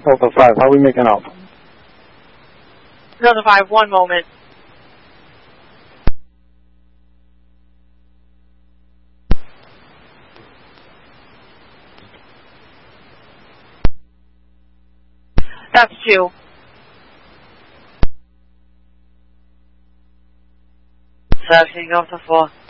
Delta 5, how are we making out? Delta 5, one moment. That's 2. Searching Delta 4.